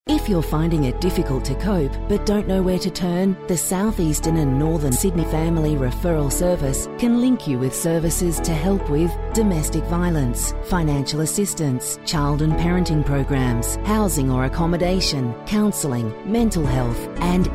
If you're finding it difficult to cope but don't know where to turn, the South Eastern and Northern Sydney Family Referral Service can link you with services to help with domestic violence, financial assistance, child and parenting programs, housing or accommodation, counselling, mental health and